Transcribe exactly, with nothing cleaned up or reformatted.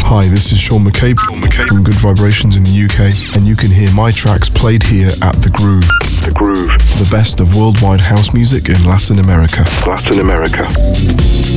Hi, this is Sean McCabe, Sean McCabe from Good Vibrations in the U K, and you can hear my tracks played here at The Groove. The Groove. The best of worldwide house music in Latin America. Latin America.